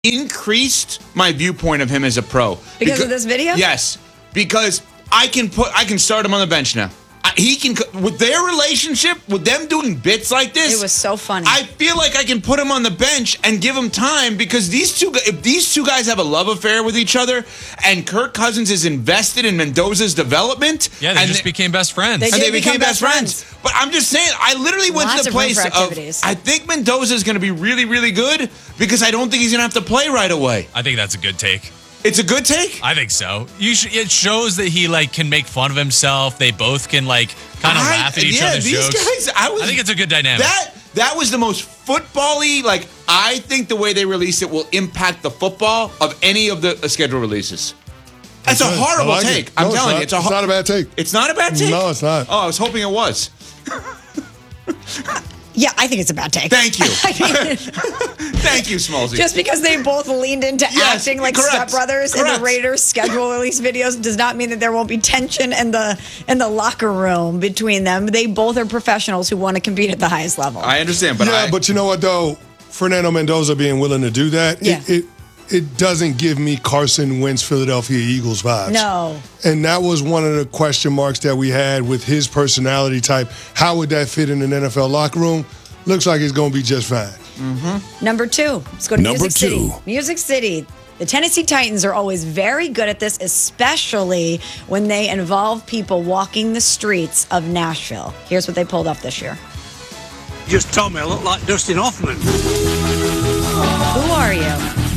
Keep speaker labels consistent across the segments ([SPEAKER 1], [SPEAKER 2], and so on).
[SPEAKER 1] increased my viewpoint of him as a pro.
[SPEAKER 2] Because of this video?
[SPEAKER 1] Yes, because I can start him on the bench now. He can, with their relationship, with them doing bits like this.
[SPEAKER 2] It was so funny.
[SPEAKER 1] I feel like I can put him on the bench and give him time because if these two guys have a love affair with each other, and Kirk Cousins is invested in Mendoza's development,
[SPEAKER 3] yeah, they just became best friends.
[SPEAKER 1] They became best friends. But I'm just saying, I literally went to the place of I think Mendoza is going to be really, really good because I don't think he's going to have to play right away.
[SPEAKER 3] I think that's a good take.
[SPEAKER 1] It's a good take?
[SPEAKER 3] I think so. It shows that he can make fun of himself. They both can kind of laugh at each other's jokes.
[SPEAKER 1] Guys, I think
[SPEAKER 3] it's a good dynamic.
[SPEAKER 1] That was the most football-y. I think the way they released it will impact the football of any of the schedule releases. That's a horrible take. I'm telling you, it's
[SPEAKER 4] not a bad take.
[SPEAKER 1] It's not a bad take?
[SPEAKER 4] No, it's not.
[SPEAKER 1] Oh, I was hoping it was.
[SPEAKER 2] Yeah, I think it's a bad take.
[SPEAKER 1] Thank you. Thank you, Smallsy.
[SPEAKER 2] Just because they both leaned into acting like stepbrothers in the Raiders schedule release videos does not mean that there won't be tension in the locker room between them. They both are professionals who want to compete at the highest level.
[SPEAKER 1] I understand, but
[SPEAKER 4] but you know what though? Fernando Mendoza being willing to do that, it doesn't give me Carson Wentz Philadelphia Eagles vibes.
[SPEAKER 2] No.
[SPEAKER 4] And that was one of the question marks that we had with his personality type. How would that fit in an NFL locker room? Looks like it's going to be just fine.
[SPEAKER 2] Mm-hmm. Number 2. Let's go to Music City. Music City. The Tennessee Titans are always very good at this, especially when they involve people walking the streets of Nashville. Here's what they pulled off this year.
[SPEAKER 5] You just told me I look like Dustin Hoffman.
[SPEAKER 2] Who are you?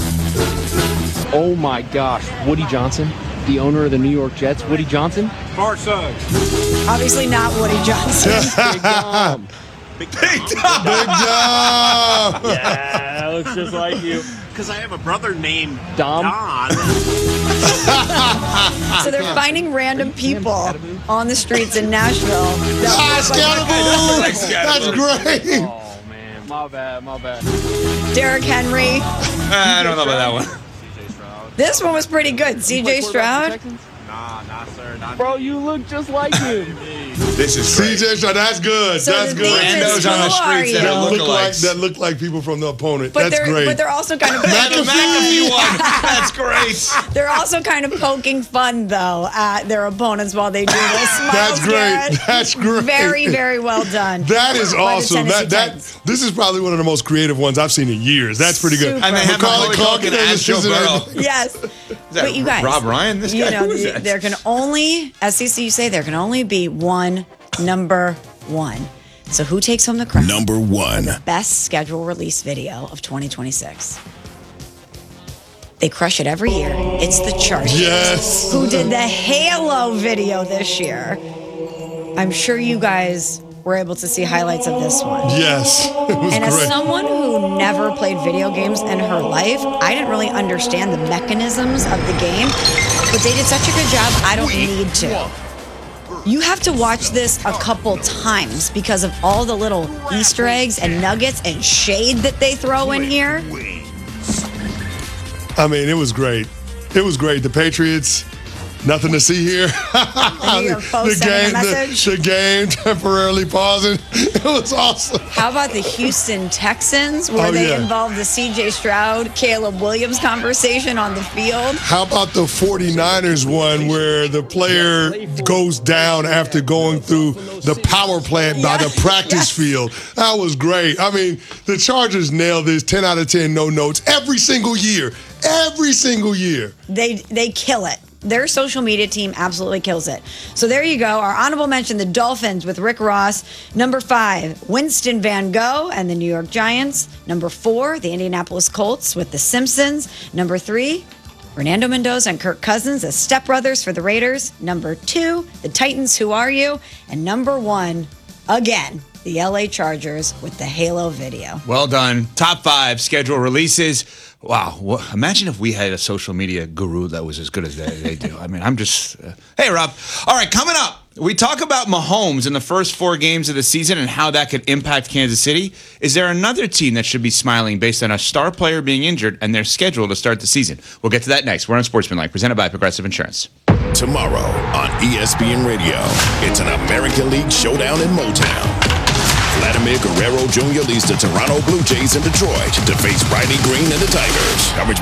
[SPEAKER 6] Oh my gosh, Woody Johnson, the owner of the New York Jets. Woody Johnson?
[SPEAKER 5] Far side.
[SPEAKER 2] Obviously not Woody Johnson.
[SPEAKER 6] Big Dom.
[SPEAKER 5] Big
[SPEAKER 4] Dom.
[SPEAKER 6] Yeah, that looks just like you.
[SPEAKER 5] Because I have a brother named
[SPEAKER 6] Don.
[SPEAKER 2] So they're finding random people on the streets in Nashville.
[SPEAKER 4] That's great.
[SPEAKER 6] Oh, man. My bad.
[SPEAKER 2] Derrick Henry.
[SPEAKER 1] I don't know about that one.
[SPEAKER 2] This one was pretty good. CJ Stroud.
[SPEAKER 5] Nah, sir.
[SPEAKER 6] Bro, you look just like him.
[SPEAKER 1] This is great.
[SPEAKER 4] CJ Stroud, that's good.
[SPEAKER 2] So
[SPEAKER 4] that's good.
[SPEAKER 1] Randos on the streets
[SPEAKER 4] that look like people from the opponent.
[SPEAKER 2] But
[SPEAKER 4] that's great.
[SPEAKER 2] But they're also kind of
[SPEAKER 1] McAfee one. That's great.
[SPEAKER 2] They're also kind of poking fun though at their opponents while they do this.
[SPEAKER 4] That's great. That's great.
[SPEAKER 2] Very, very well done.
[SPEAKER 4] That is awesome. This is probably one of the most creative ones I've seen in years. That's pretty good.
[SPEAKER 1] And they have Macaulay Culkin as Joe Burrow.
[SPEAKER 2] Yes. But you guys,
[SPEAKER 1] Rob Ryan, this guy, who is that?
[SPEAKER 2] There can only, as CC you say, there can only be one number 1. So who takes home the crown?
[SPEAKER 7] Number 1.
[SPEAKER 2] Best schedule release video of 2026. They crush it every year. It's the Chargers.
[SPEAKER 4] Yes.
[SPEAKER 2] Who did the Halo video this year. I'm sure you guys were able to see highlights of this one.
[SPEAKER 4] Yes. It was
[SPEAKER 2] and
[SPEAKER 4] great.
[SPEAKER 2] As someone who never played video games in her life, I didn't really understand the mechanisms of the game, but they did such a good job, I don't need to. You have to watch this a couple times because of all the little Easter eggs and nuggets and shade that they throw in here.
[SPEAKER 4] I mean, it was great. It was great. The Patriots, nothing to see here. The game temporarily pausing. It was awesome.
[SPEAKER 2] How about the Houston Texans, where they involved the CJ Stroud, Caleb Williams conversation on the field?
[SPEAKER 4] How about the 49ers one where the player goes down after going through the power plant by the practice field? That was great. I mean, the Chargers nailed this 10 out of 10, no notes, every single year. Every single year.
[SPEAKER 2] They kill it. Their social media team absolutely kills it. So there you go. Our honorable mention, the Dolphins with Rick Ross. Number 5, Winston Van Gogh and the New York Giants. Number 4, the Indianapolis Colts with the Simpsons. Number 3, Fernando Mendoza and Kirk Cousins as stepbrothers for the Raiders. Number 2, the Titans, Who Are You? And number 1, again, the LA Chargers with the Halo video.
[SPEAKER 1] Well done. Top 5 schedule releases. Wow. Well, imagine if we had a social media guru that was as good as they do. I mean, I'm just... Hey, Rob. All right, coming up, we talk about Mahomes in the first 4 games of the season and how that could impact Kansas City. Is there another team that should be smiling based on a star player being injured and their schedule to start the season? We'll get to that next. We're on Sportsmanlike, presented by Progressive Insurance.
[SPEAKER 7] Tomorrow on ESPN Radio, it's an American League showdown in Motown. Vladimir Guerrero Jr. leads the Toronto Blue Jays in Detroit to face Riley Green and the Tigers. Coverage